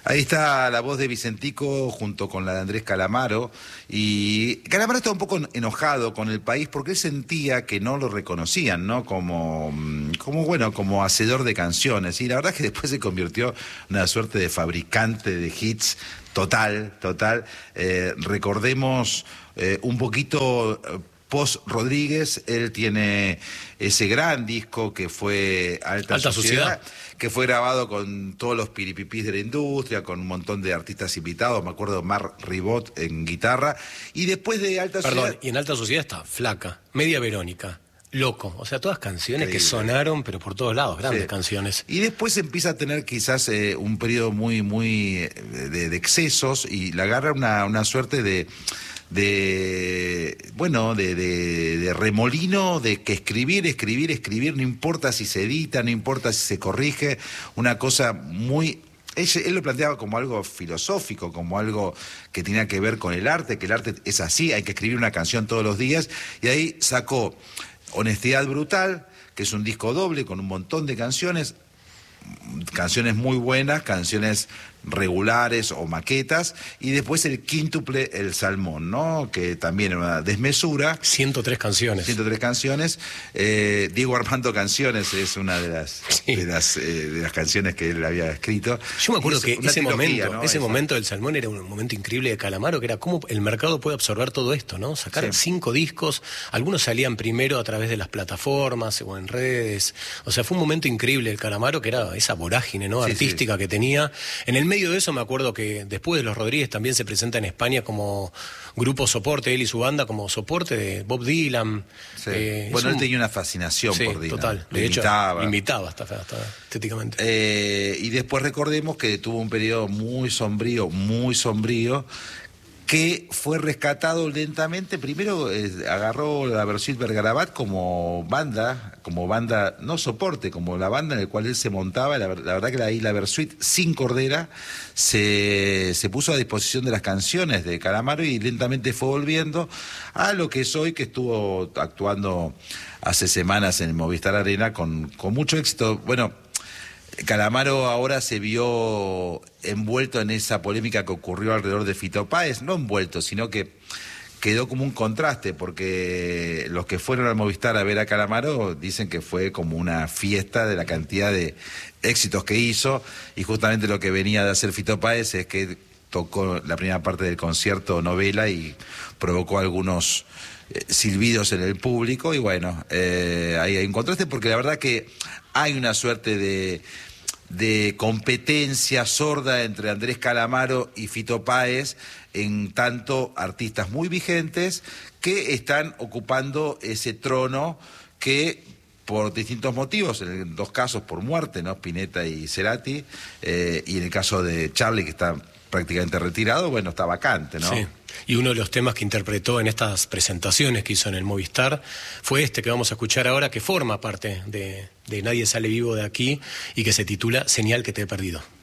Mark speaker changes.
Speaker 1: Ahí está la voz de Vicentico junto con la de Andrés Calamaro. Y Calamaro estaba un poco enojado con el país porque él sentía que no lo reconocían, ¿no? Como hacedor de canciones. Y la verdad es que después se convirtió en una suerte de fabricante de hits total. Recordemos un poquito... Post Rodríguez, él tiene ese gran disco que fue Alta Sociedad, que fue grabado con todos los piripipís de la industria, con un montón de artistas invitados, me acuerdo Mar Ribot en guitarra, y después de Alta Sociedad...
Speaker 2: Perdón, y en Alta Sociedad está Flaca, Media Verónica, Loco, o sea, todas canciones que sonaron, pero por todos lados, grandes canciones.
Speaker 1: Y después empieza a tener quizás un periodo muy de excesos, y le agarra una suerte de remolino, de que escribir, no importa si se edita, no importa si se corrige, una cosa muy... Él lo planteaba como algo filosófico, como algo que tenía que ver con el arte, que el arte es así, hay que escribir una canción todos los días, y ahí sacó Honestidad Brutal, que es un disco doble con un montón de canciones muy buenas, canciones regulares o maquetas, y después el quíntuple El Salmón, ¿no? Que también era una desmesura.
Speaker 2: 103 canciones.
Speaker 1: Diego Armando Canciones es una de las canciones que él había escrito.
Speaker 2: Yo me acuerdo que ese momento del Salmón era un momento increíble de Calamaro, que era cómo el mercado puede absorber todo esto, ¿no? Sacar 5 discos, algunos salían primero a través de las plataformas o en redes. O sea, fue un momento increíble el Calamaro, que era esa vorágine, ¿no? Artística que tenía. En el medio de eso me acuerdo que después de Los Rodríguez también se presenta en España como grupo soporte, él y su banda como soporte de Bob Dylan.
Speaker 1: Él tenía una fascinación por Dylan.
Speaker 2: Total. De hecho, invitaba hasta estéticamente.
Speaker 1: Y después recordemos que tuvo un periodo muy sombrío, que fue rescatado lentamente. Primero agarró la Versuit Vergarabat como banda, no soporte, como la banda en la cual él se montaba. La verdad que ahí la Versuit sin cordera se puso a disposición de las canciones de Calamaro y lentamente fue volviendo a lo que es hoy, que estuvo actuando hace semanas en el Movistar Arena con mucho éxito. Bueno, Calamaro ahora se vio envuelto en esa polémica que ocurrió alrededor de Fito Páez, no envuelto, sino que quedó como un contraste, porque los que fueron al Movistar a ver a Calamaro dicen que fue como una fiesta de la cantidad de éxitos que hizo, y justamente lo que venía de hacer Fito Páez es que tocó la primera parte del concierto Novela y provocó algunos silbidos en el público, y bueno, ahí hay un contraste, porque la verdad que hay una suerte de competencia sorda entre Andrés Calamaro y Fito Páez, en tanto artistas muy vigentes que están ocupando ese trono que por distintos motivos, en 2 casos por muerte, ¿no? Spinetta y Cerati, y en el caso de Charlie, que está prácticamente retirado, bueno, está vacante, ¿no?
Speaker 2: Sí. Y uno de los temas que interpretó en estas presentaciones que hizo en el Movistar fue este que vamos a escuchar ahora, que forma parte de Nadie sale vivo de aquí y que se titula Señal que te he perdido.